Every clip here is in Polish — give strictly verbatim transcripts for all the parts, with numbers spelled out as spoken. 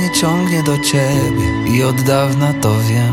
mnie ciągnie do ciebie i od dawna to wiem.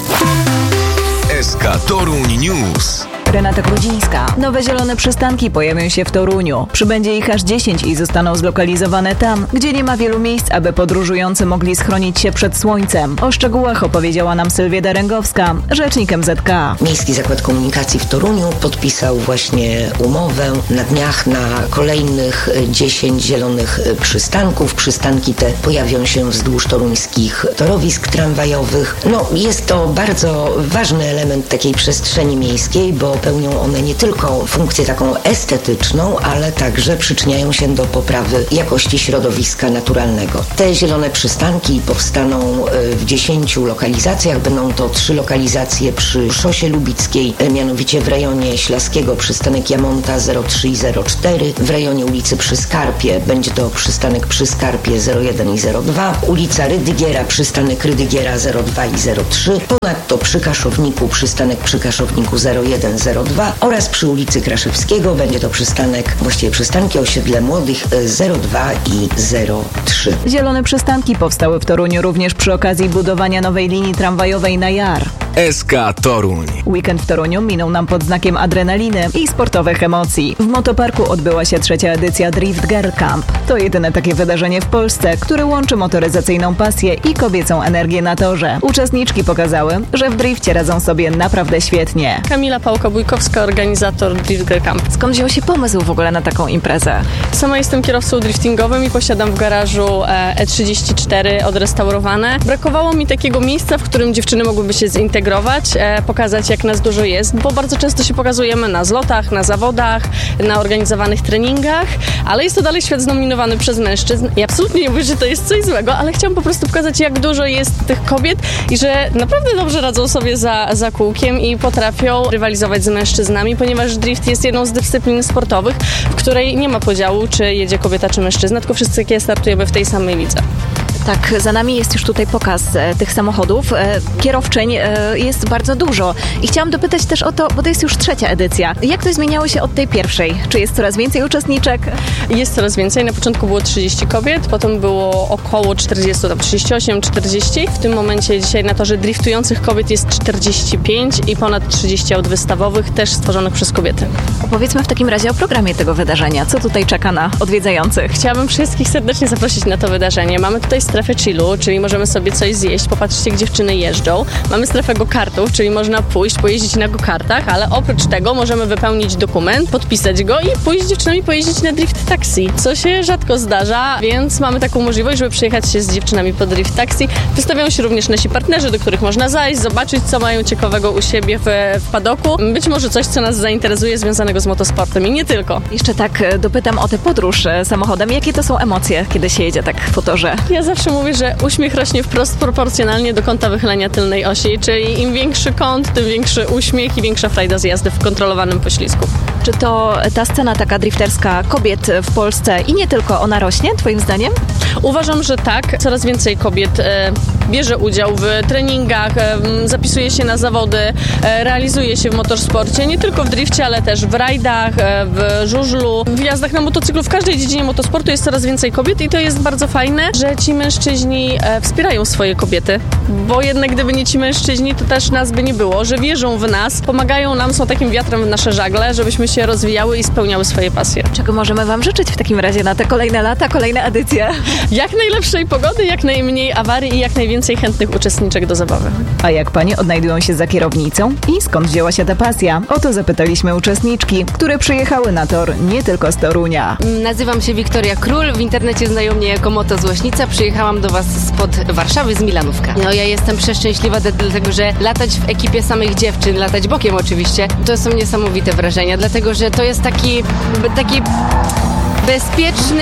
S K Toruń News. Renata Grudzińska. Nowe zielone przystanki pojawią się w Toruniu. Przybędzie ich aż dziesięć i zostaną zlokalizowane tam, gdzie nie ma wielu miejsc, aby podróżujący mogli schronić się przed słońcem. O szczegółach opowiedziała nam Sylwia Daręgowska, rzecznik M Z K. Miejski Zakład Komunikacji w Toruniu podpisał właśnie umowę na dniach na kolejnych dziesięć zielonych przystanków. Przystanki te pojawią się wzdłuż toruńskich torowisk tramwajowych. No, jest to bardzo ważny element takiej przestrzeni miejskiej, bo pełnią one nie tylko funkcję taką estetyczną, ale także przyczyniają się do poprawy jakości środowiska naturalnego. Te zielone przystanki powstaną w dziesięciu lokalizacjach. Będą to trzy lokalizacje przy Szosie Lubickiej, mianowicie w rejonie Ślaskiego przystanek Jamonta zero trzy i zero cztery, w rejonie ulicy Przy Skarpie będzie to przystanek Przy Skarpie zero jeden i zero dwa, ulica Rydygiera, przystanek Rydygiera zero dwa i zero trzy, ponadto przy Kaszowniku przystanek Przy Kaszowniku zero jeden zero dwa oraz przy ulicy Kraszewskiego będzie to przystanek, właściwie przystanki osiedle Młodych zero dwa i zero trzy. Zielone przystanki powstały w Toruniu również przy okazji budowania nowej linii tramwajowej na Jar. S K Toruń. Weekend w Toruniu minął nam pod znakiem adrenaliny i sportowych emocji. W motoparku odbyła się trzecia edycja Drift Girl Camp. To jedyne takie wydarzenie w Polsce, które łączy motoryzacyjną pasję i kobiecą energię na torze. Uczestniczki pokazały, że w drifcie radzą sobie naprawdę świetnie. Kamila Pałka-Bójkowska, organizator Drift Girl Camp. Skąd wziął się pomysł w ogóle na taką imprezę? Sama jestem kierowcą driftingowym i posiadam w garażu E trzydzieści cztery odrestaurowane. Brakowało mi takiego miejsca, w którym dziewczyny mogłyby się zintegrować, e, pokazać jak nas dużo jest, bo bardzo często się pokazujemy na zlotach, na zawodach, na organizowanych treningach, ale jest to dalej świat zdominowany przez mężczyzn i absolutnie nie mówię, że to jest coś złego, ale chciałam po prostu pokazać, jak dużo jest tych kobiet i że naprawdę dobrze radzą sobie za, za kółkiem i potrafią rywalizować z mężczyznami, ponieważ drift jest jedną z dyscyplin sportowych, w której nie ma podziału, czy jedzie kobieta, czy mężczyzna, tylko wszyscy startujemy w tej samej lidze. Tak, za nami jest już tutaj pokaz e, tych samochodów. E, kierowczyń e, jest bardzo dużo. I chciałam dopytać też o to, bo to jest już trzecia edycja. Jak to zmieniało się od tej pierwszej? Czy jest coraz więcej uczestniczek? Jest coraz więcej. Na początku było trzydzieści kobiet, potem było około czterdzieści, tam trzydzieści osiem czterdzieści. W tym momencie dzisiaj na torze driftujących kobiet jest czterdzieści pięć i ponad trzydzieści aut wystawowych, też stworzonych przez kobiety. Opowiedzmy w takim razie o programie tego wydarzenia. Co tutaj czeka na odwiedzających? Chciałabym wszystkich serdecznie zaprosić na to wydarzenie. Mamy tutaj strefę chillu, czyli możemy sobie coś zjeść, popatrzcie, jak dziewczyny jeżdżą. Mamy strefę go-kartów, czyli można pójść, pojeździć na go-kartach, ale oprócz tego możemy wypełnić dokument, podpisać go i pójść z dziewczynami pojeździć na drift taxi, co się rzadko zdarza, więc mamy taką możliwość, żeby przyjechać się z dziewczynami po drift taxi. Wystawiają się również nasi partnerzy, do których można zajść, zobaczyć, co mają ciekawego u siebie w, w padoku. Być może coś, co nas zainteresuje, związanego z motosportem i nie tylko. Jeszcze tak dopytam o tę podróż samochodem. Jakie to są emocje, kiedy się jedzie tak po torze? Ja zawsze mówię, że uśmiech rośnie wprost proporcjonalnie do kąta wychylenia tylnej osi, czyli im większy kąt, tym większy uśmiech i większa frajda z jazdy w kontrolowanym poślizgu. Czy to ta scena taka drifterska kobiet w Polsce i nie tylko, ona rośnie, twoim zdaniem? Uważam, że tak. Coraz więcej kobiet e, bierze udział w treningach, e, zapisuje się na zawody, e, realizuje się w motorsporcie, nie tylko w drifcie, ale też w rajdach, e, w żużlu, w jazdach na motocyklu. W każdej dziedzinie motosportu jest coraz więcej kobiet i to jest bardzo fajne, że ci mężczyźni e, wspierają swoje kobiety, bo jednak gdyby nie ci mężczyźni, to też nas by nie było, że wierzą w nas, pomagają nam, są takim wiatrem w nasze żagle, żebyśmy się rozwijały i spełniały swoje pasje. Czego możemy wam życzyć w takim razie na te kolejne lata, kolejne edycje? Jak najlepszej pogody, jak najmniej awarii i jak najwięcej chętnych uczestniczek do zabawy. A jak panie odnajdują się za kierownicą? I skąd wzięła się ta pasja? O to zapytaliśmy uczestniczki, które przyjechały na tor nie tylko z Torunia. Nazywam się Wiktoria Król, w internecie znają mnie jako Motozłośnica. Przyjechałam do was spod Warszawy, z Milanówka. No ja jestem przeszczęśliwa dlatego, że latać w ekipie samych dziewczyn, latać bokiem oczywiście, to są niesamowite wrażenia, dlatego, że to jest taki, taki bezpieczny...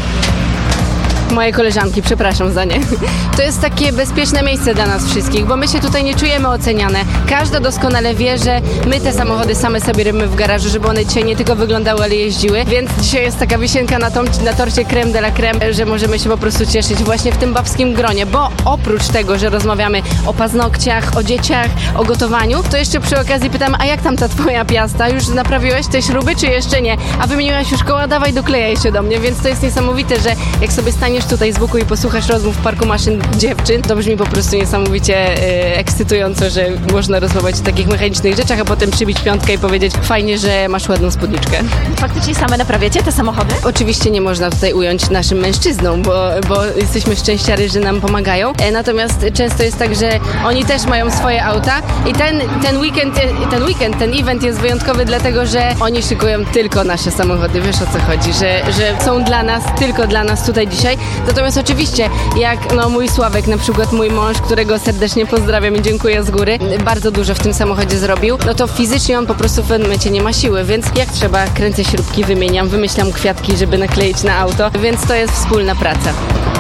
Moje koleżanki, przepraszam za nie. To jest takie bezpieczne miejsce dla nas wszystkich, bo my się tutaj nie czujemy oceniane. Każda doskonale wie, że my te samochody same sobie robimy w garażu, żeby one dzisiaj nie tylko wyglądały, ale jeździły. Więc dzisiaj jest taka wisienka na, tom, na torcie creme de la creme, że możemy się po prostu cieszyć właśnie w tym babskim gronie, bo oprócz tego, że rozmawiamy o paznokciach, o dzieciach, o gotowaniu, to jeszcze przy okazji pytam, a jak tam ta twoja Piasta? Już naprawiłeś te śruby, czy jeszcze nie? A wymieniłaś już koła? Dawaj, doklejaj się do mnie, więc to jest niesamowite, że jak sobie stanie staniesz tutaj z boku i posłuchasz rozmów w parku maszyn dziewczyn, to brzmi po prostu niesamowicie e, ekscytująco, że można rozmawiać o takich mechanicznych rzeczach, a potem przybić piątkę i powiedzieć fajnie, że masz ładną spódniczkę. Faktycznie same naprawiacie te samochody? Oczywiście nie można tutaj ująć naszym mężczyznom, bo, bo jesteśmy szczęściary, że nam pomagają. E, natomiast często jest tak, że oni też mają swoje auta i ten, ten weekend, ten weekend, ten event jest wyjątkowy dlatego, że oni szykują tylko nasze samochody. Wiesz, o co chodzi, że, że są dla nas, tylko dla nas tutaj dzisiaj. Natomiast oczywiście, jak no, mój Sławek, na przykład mój mąż, którego serdecznie pozdrawiam i dziękuję z góry, bardzo dużo w tym samochodzie zrobił, no to fizycznie on po prostu w pewnym momencie nie ma siły, więc jak trzeba, kręcę śrubki, wymieniam, wymyślam kwiatki, żeby nakleić na auto, więc to jest wspólna praca.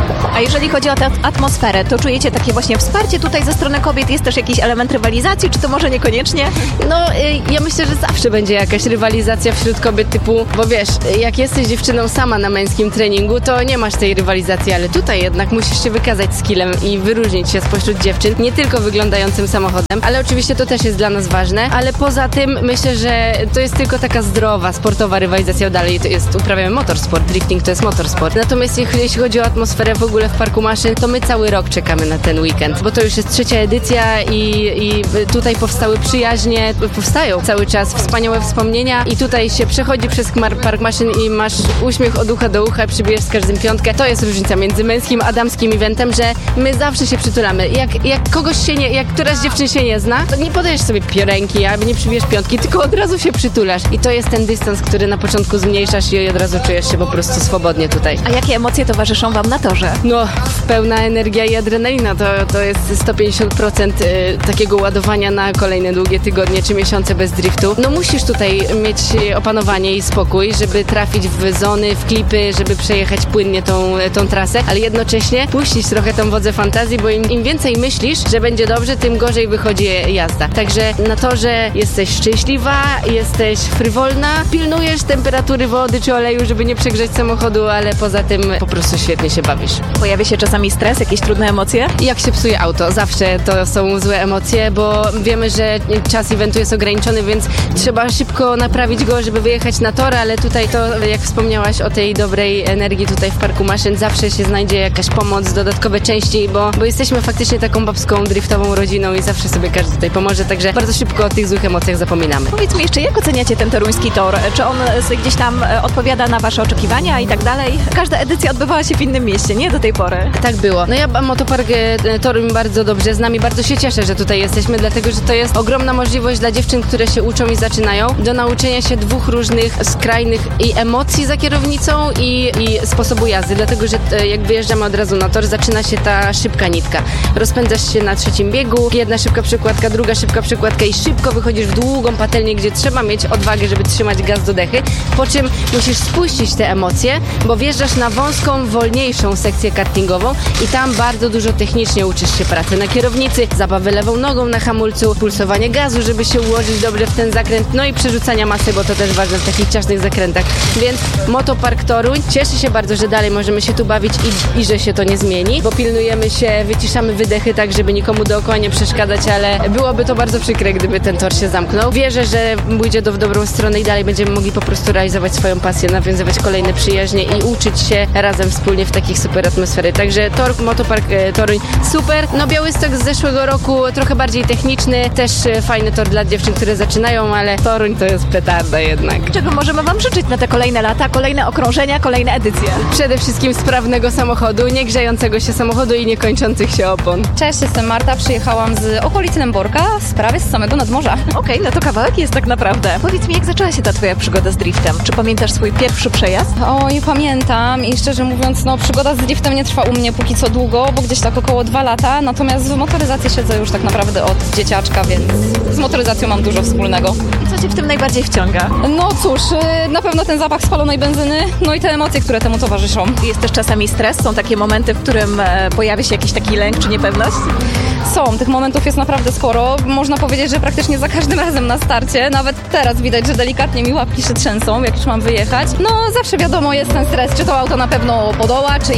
A jeżeli chodzi o tę atmosferę, to czujecie takie właśnie wsparcie tutaj ze strony kobiet? Jest też jakiś element rywalizacji, czy to może niekoniecznie? No, y, ja myślę, że zawsze będzie jakaś rywalizacja wśród kobiet typu, bo wiesz, jak jesteś dziewczyną sama na męskim treningu, to nie masz tej rywalizacji, ale tutaj jednak musisz się wykazać skillem i wyróżnić się spośród dziewczyn, nie tylko wyglądającym samochodem, ale oczywiście to też jest dla nas ważne, ale poza tym myślę, że to jest tylko taka zdrowa, sportowa rywalizacja, dalej to jest, uprawiamy motorsport, drifting to jest motorsport. Natomiast jeśli chodzi o atmosferę w ogóle w parku maszyn, to my cały rok czekamy na ten weekend, bo to już jest trzecia edycja i, i tutaj powstały przyjaźnie, powstają cały czas wspaniałe wspomnienia i tutaj się przechodzi przez park maszyn i masz uśmiech od ucha do ucha, przybijesz z każdym piątkę. To jest różnica między męskim a damskim eventem, że my zawsze się przytulamy. Jak, jak kogoś się nie, jak któraś z dziewczyn się nie zna, to nie podajesz sobie ręki albo nie przybijesz piątki, tylko od razu się przytulasz. I to jest ten dystans, który na początku zmniejszasz i od razu czujesz się po prostu swobodnie tutaj. A jakie emocje towarzyszą wam na torze? No, pełna energia i adrenalina, to, to jest sto pięćdziesiąt procent y, takiego ładowania na kolejne długie tygodnie czy miesiące bez driftu. No musisz tutaj mieć opanowanie i spokój, żeby trafić w zony, w klipy, żeby przejechać płynnie tą, tą trasę, ale jednocześnie puścić trochę tą wodzę fantazji, bo im, im więcej myślisz, że będzie dobrze, tym gorzej wychodzi jazda. Także na torze jesteś szczęśliwa, jesteś frywolna, pilnujesz temperatury wody czy oleju, żeby nie przegrzać samochodu, ale poza tym po prostu świetnie się bawisz. Pojawia się czasami stres, jakieś trudne emocje? Jak się psuje auto? Zawsze to są złe emocje, bo wiemy, że czas eventu jest ograniczony, więc trzeba szybko naprawić go, żeby wyjechać na tor, ale tutaj to, jak wspomniałaś o tej dobrej energii tutaj w parku maszyn, zawsze się znajdzie jakaś pomoc, dodatkowe części, bo, bo jesteśmy faktycznie taką babską, driftową rodziną i zawsze sobie każdy tutaj pomoże, także bardzo szybko o tych złych emocjach zapominamy. Powiedz mi jeszcze, jak oceniacie ten toruński tor? Czy on gdzieś tam odpowiada na wasze oczekiwania i tak dalej? Każda edycja odbywała się w innym mieście, nie? Do tej pory. Tak było. No ja Motopark Toruń bardzo dobrze znam i bardzo się cieszę, że tutaj jesteśmy, dlatego, że to jest ogromna możliwość dla dziewczyn, które się uczą i zaczynają, do nauczenia się dwóch różnych skrajnych i emocji za kierownicą i, i sposobu jazdy, dlatego, że jak wyjeżdżamy od razu na tor, zaczyna się ta szybka nitka. Rozpędzasz się na trzecim biegu, jedna szybka przekładka, druga szybka przekładka i szybko wychodzisz w długą patelnię, gdzie trzeba mieć odwagę, żeby trzymać gaz do dechy, po czym musisz spuścić te emocje, bo wjeżdżasz na wąską, wolniejszą sekcję kartingową i tam bardzo dużo technicznie uczysz się pracy na kierownicy, zabawy lewą nogą na hamulcu, pulsowanie gazu, żeby się ułożyć dobrze w ten zakręt, no i przerzucania masy, bo to też ważne w takich ciasnych zakrętach. Więc Motopark Toruń cieszy się bardzo, że dalej możemy się tu bawić i, i że się to nie zmieni, bo pilnujemy się, wyciszamy wydechy tak, żeby nikomu dookoła nie przeszkadzać, ale byłoby to bardzo przykre, gdyby ten tor się zamknął. Wierzę, że pójdzie to w dobrą stronę i dalej będziemy mogli po prostu realizować swoją pasję, nawiązywać kolejne przyjaźnie i uczyć się razem wspólnie w takich super atmosfery. Także tor, Motopark e, Toruń super. No Białystok z zeszłego roku trochę bardziej techniczny, też e, fajny tor dla dziewczyn, które zaczynają, ale Toruń to jest petarda jednak. Czego możemy wam życzyć na te kolejne lata, kolejne okrążenia, kolejne edycje? Przede wszystkim sprawnego samochodu, nie grzającego się samochodu i nie kończących się opon. Cześć, jestem Marta, przyjechałam z okolicy Nęborka, z prawie z samego nadmorza. Okej, okay, no to kawałek jest tak naprawdę. Powiedz mi, jak zaczęła się ta twoja przygoda z driftem? Czy pamiętasz swój pierwszy przejazd? O, nie pamiętam i szczerze mówiąc, no przygoda z driftem nie trwa u mnie póki co długo, bo gdzieś tak około dwa lata, natomiast w motoryzacji siedzę już tak naprawdę od dzieciaczka, więc z motoryzacją mam dużo wspólnego. I co cię w tym najbardziej wciąga? No cóż, na pewno ten zapach spalonej benzyny, no i te emocje, które temu towarzyszą. Jest też czasami stres? Są takie momenty, w którym pojawia się jakiś taki lęk czy niepewność? Są, tych momentów jest naprawdę sporo. Można powiedzieć, że praktycznie za każdym razem na starcie, nawet teraz widać, że delikatnie mi łapki się trzęsą, jak już mam wyjechać. No zawsze wiadomo jest ten stres, czy to auto na pewno podoła, czy ja podołam.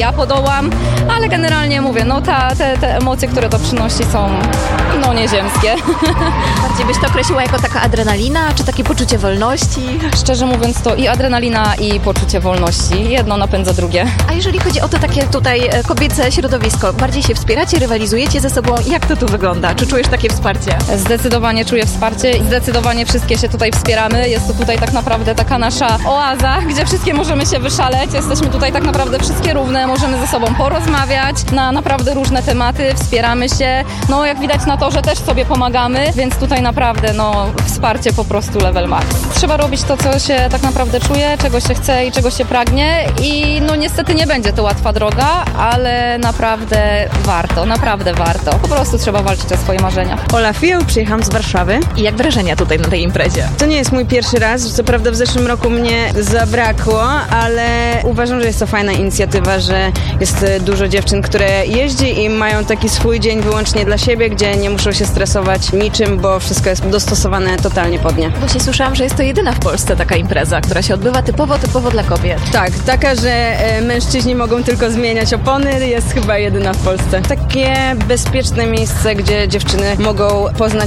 wywołam, ale generalnie mówię, no ta, te, te emocje, które to przynosi są no nieziemskie. Bardziej byś to określiła jako taka adrenalina, czy takie poczucie wolności? Szczerze mówiąc to i adrenalina i poczucie wolności. Jedno napędza drugie. A jeżeli chodzi o to takie tutaj e, kobiece środowisko, bardziej się wspieracie, rywalizujecie ze sobą? Jak to tu wygląda? Czy czujesz takie wsparcie? Zdecydowanie czuję wsparcie i zdecydowanie wszystkie się tutaj wspieramy. Jest to tutaj tak naprawdę taka nasza oaza, gdzie wszystkie możemy się wyszaleć. Jesteśmy tutaj tak naprawdę wszystkie równe, możemy ze sobą porozmawiać na naprawdę różne tematy, wspieramy się. No jak widać na to, że też sobie pomagamy, więc tutaj naprawdę no wsparcie po prostu level max. Trzeba robić to, co się tak naprawdę czuje, czego się chce i czego się pragnie i no niestety nie będzie to łatwa droga, ale naprawdę warto, naprawdę warto. Po prostu trzeba walczyć o swoje marzenia. Ola Fioł, przyjechałam z Warszawy. I jak wrażenia tutaj na tej imprezie? To nie jest mój pierwszy raz, co prawda w zeszłym roku mnie zabrakło, ale uważam, że jest to fajna inicjatywa, że jest dużo dziewczyn, które jeździ i mają taki swój dzień wyłącznie dla siebie, gdzie nie muszą się stresować niczym, bo wszystko jest dostosowane totalnie pod nie. Właśnie słyszałam, że jest to jedyna w Polsce taka impreza, która się odbywa typowo, typowo dla kobiet. Tak, taka, że e, mężczyźni mogą tylko zmieniać opony, jest chyba jedyna w Polsce. Takie bezpieczne miejsce, gdzie dziewczyny mogą poznać